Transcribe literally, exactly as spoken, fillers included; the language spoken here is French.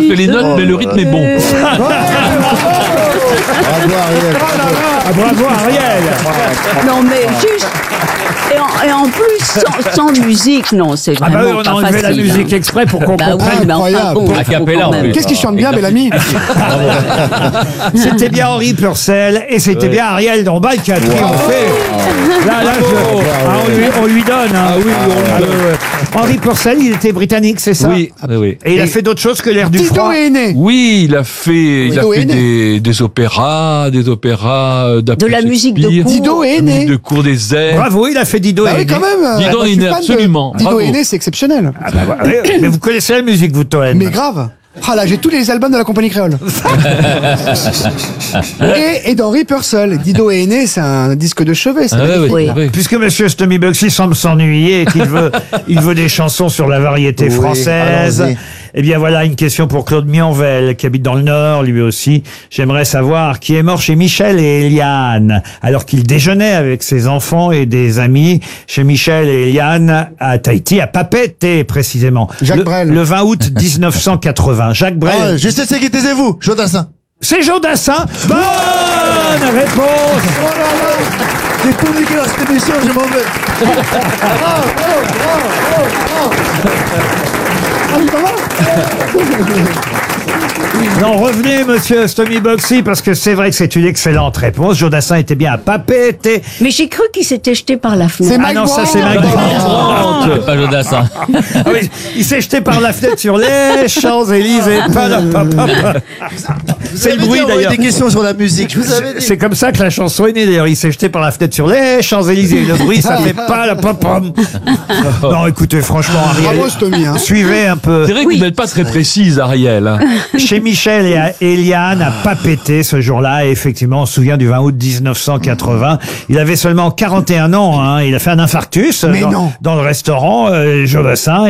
fait les notes, mais le rythme est bon. Bravo Ariel. Ah, bravo Ariel. Non, mais juste. Et en, et en plus, sans, sans musique, non, c'est Ah vraiment bah oui, on a pas enlevé facile. la musique exprès pour qu'on Bah comprenne. oui, mais enfin Incroyable. bon. A faut cappella, quand en même. plus. Qu'est-ce qu'il chante bien, Bellamy? C'était bien Henri Purcell et c'était bien Ariel Dombal qui a triomphé. Là, là, je- ah, on, lui, on lui donne. Hein. Ah oui, on lui donne. ouais. Henri Purcell, il était britannique, c'est ça? Oui, oui, oui. Et il a fait d'autres choses que l'air du Tito froid. est né. Oui, il a fait, il a Dido fait est né. des, des opéras, des opéras euh, d'après De la musique de Shakespeare, cour. Dido est la musique né. de cour des airs. Bravo, il a fait Dido Bah et oui, quand même. Dido Moi, je est suis né, fan de- absolument. Dido Bravo. est né, c'est exceptionnel. Ah bah, bah, ouais, mais vous connaissez la musique, vous, Toen? Mais grave. Ah là, j'ai tous les albums de la compagnie créole. et, et d'Henri Purcell. Dido est né, c'est un disque de chevet. c'est Ah, ouais, magnifique. ouais, Oui. ouais. Puisque Monsieur Stomy Bugsy semble s'ennuyer et qu'il veut, il veut des chansons sur la variété Oui, française, allons-y. eh bien voilà une question pour Claude Mionvel, qui habite dans le Nord, lui aussi. J'aimerais savoir qui est mort chez Michel et Eliane, alors qu'il déjeunait avec ses enfants et des amis chez Michel et Eliane à Tahiti, à Papeete précisément. Jacques le, Brel. le vingt août dix-neuf cent quatre-vingts. Jacques Brel. Ah, je sais c'est qui, taisez-vous, Jodassin. C'est Jodassin. Bonne réponse. J'ai tout niqué dans cette émission, je m'en vais. Non, revenez, monsieur Stomy Bugsy, parce que c'est vrai que c'est une excellente réponse. Jodassin était bien à Papeete. Mais j'ai cru qu'il s'était jeté par la fenêtre. C'est Ah Mike non, ça c'est Ward. Mike. Pas Jodassin. Ah oui, il s'est jeté par la fenêtre sur les Champs-Élysées. Pa, la, pa, pa, pa. C'est le bruit d'ailleurs. des questions sur la musique, je vous avais dit. C'est comme ça que la chanson est née d'ailleurs. Il s'est jeté par la fenêtre sur les Champs-Élysées. Le bruit, ça fait pas la pom pom. Non, écoutez, franchement, Ariel, Bravo, Stomy, hein. suivez un peu. C'est vrai que Oui. vous n'êtes pas très précise, Ariel. hein. Chez Michel et à Eliane à Papeete ce jour-là. Et effectivement, on se souvient du vingt août dix-neuf cent quatre-vingts. Il avait seulement quarante et un ans. Hein. Il a fait un infarctus Mais dans, non. dans le restaurant euh, Jodassin.